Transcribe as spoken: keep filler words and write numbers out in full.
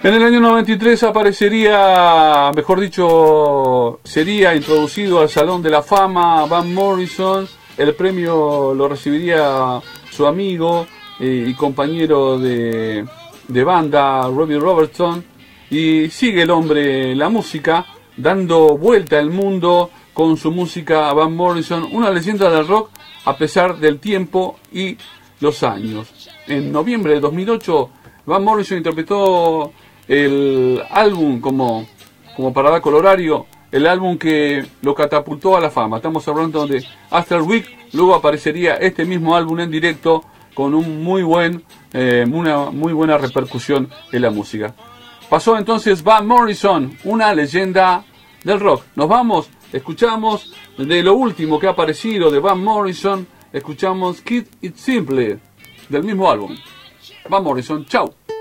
En el año noventa y tres aparecería, mejor dicho, sería introducido al Salón de la Fama Van Morrison. El premio lo recibiría su amigo eh, y compañero de, de banda, Robbie Robertson. Y sigue el hombre la música, dando vuelta al mundo con su música. Van Morrison, una leyenda del rock a pesar del tiempo y los años. En noviembre de dos mil ocho, Van Morrison interpretó el álbum como, como para dar colorario, el álbum que lo catapultó a la fama. Estamos hablando de After Week. Luego aparecería este mismo álbum en directo con un muy buen, eh, una muy buena repercusión en la música. Pasó entonces Van Morrison, una leyenda del rock. Nos vamos, escuchamos de lo último que ha aparecido de Van Morrison, escuchamos Keep It Simple del mismo álbum. Van Morrison, chau.